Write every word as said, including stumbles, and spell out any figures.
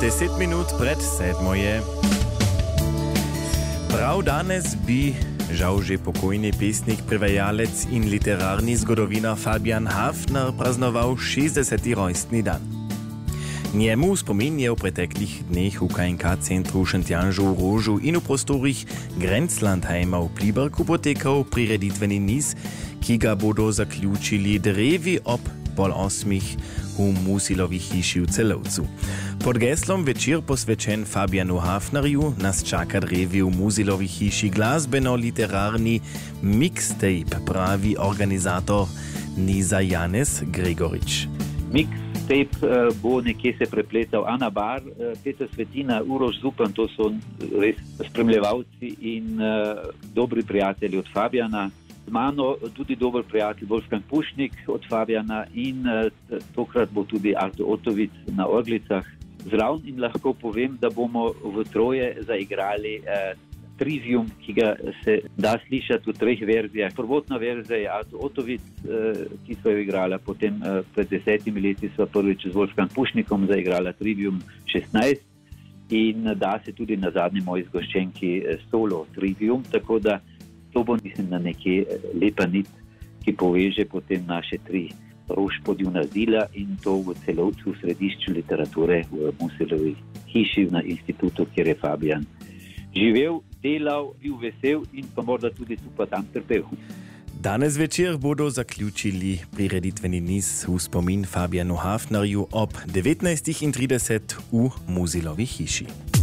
deset minut pred sedmoje. Prav danes bi žal že pokojni pesnik, prevajalec in literarni zgodovinar Fabian Hafner praznoval šestdeseti rojstni dan. Njemu spomin je v preteklih dneh v K N K centru Šentjanžu v Rožu in v prostorih Grenzlandheima v Pliberku potekal prireditveni niz, ki ga bodo zaključili drevi ob pol osmih v Musilovi hiši v Celovcu. Pod geslom večer posvečen Fabianu Hafnerju nas čaka drevi v Musilovi hiši glasbeno-literarni mixtape, pravi organizator niza Janez Gregorič. Mixtape uh, bo nekje se prepletal Ana Bar, uh, Peter Svetina, Uroš Zupan, to so res spremljevalci in uh, dobri prijatelji od Fabiana. Z mano tudi dober prijatelj Wolfgang Pušnik od Fabiana in uh, tokrat bo tudi Arto Otovic na orglicah. Zraven in lahko povem, da bomo v troje zaigrali uh, trivium, ki ga se da slišati v treh verzijah. Prvotna verzija je Arto Otovic, uh, ki so jo igrala, potem uh, pred desetimi leti so prvič z Wolfgang Pušnikom zaigrala trivium šestnajst in uh, da se tudi na zadnji moji zgoščenki uh, solo trivium, tako da to bo, mislim, na nekje lepa nit, ki poveže potem naše tri Rošpodjuna zila in to v Celovcu, v središču literature v Musilovi hiši na institutu, kjer je Fabian živel, delal, bil vesel in pa morda tudi super tam trpel. Danes večer bodo zaključili prireditveni niz v spomin Fabianu Hafnerju ob devetnajstih trideset v Musilovi hiši.